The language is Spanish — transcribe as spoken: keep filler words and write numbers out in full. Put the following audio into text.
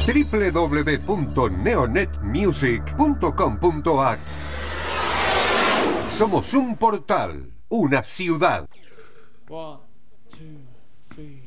doble u doble u doble u punto neonet music punto com punto a r. Somos un portal, una ciudad. One, two, three.